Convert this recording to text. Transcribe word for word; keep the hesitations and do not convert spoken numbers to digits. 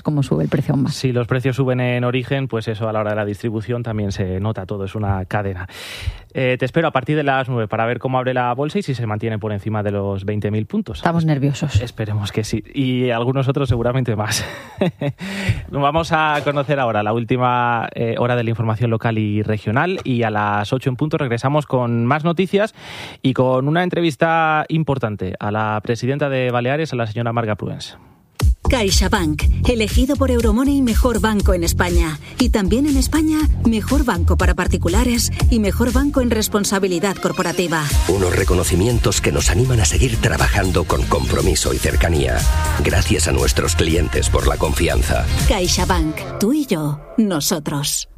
como sube el precio aún más. Si los precios suben en origen, pues eso a la hora de la distribución también se nota, todo es una cadena. Eh, te espero a partir de las nueve para ver cómo abre la bolsa y si se mantiene por encima de los veinte mil puntos. Estamos nerviosos. Esperemos que sí. Y algunos otros seguramente más. Vamos a conocer ahora la última eh, hora de la información local y regional y a las ocho en punto regresamos con más noticias y con una entrevista importante a la presidenta de Baleares, a la señora Marga Pruens. CaixaBank, elegido por Euromoney mejor banco en España. Y también en España, mejor banco para particulares y mejor banco en responsabilidad corporativa. Unos reconocimientos que nos animan a seguir trabajando con compromiso y cercanía. Gracias a nuestros clientes por la confianza. CaixaBank, tú y yo, nosotros.